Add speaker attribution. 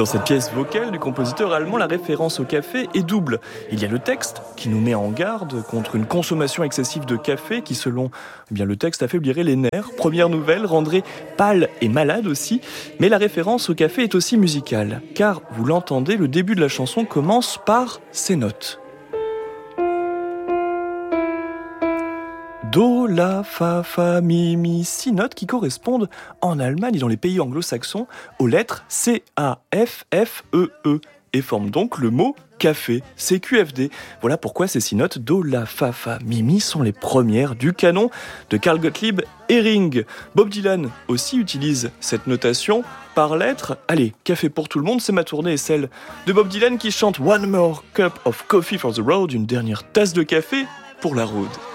Speaker 1: Dans cette pièce vocale du compositeur allemand, la référence au café est double. Il y a le texte qui nous met en garde contre une consommation excessive de café qui, selon le texte, affaiblirait les nerfs. Première nouvelle, rendrait pâle et malade aussi. Mais la référence au café est aussi musicale. Car, vous l'entendez, le début de la chanson commence par ces notes. Do, la, fa, fa, mi, mi, 6 notes qui correspondent en Allemagne et dans les pays anglo-saxons aux lettres C, A, F, F, E, E et forment donc le mot café, CQFD. Voilà pourquoi ces 6 notes Do, la, fa, fa, mi, mi sont les premières du canon de Carl Gottlieb Ehring. Bob Dylan aussi utilise cette notation par lettres. Allez, café pour tout le monde, c'est ma tournée et celle de Bob Dylan qui chante One more cup of coffee for the road, une dernière tasse de café pour la route.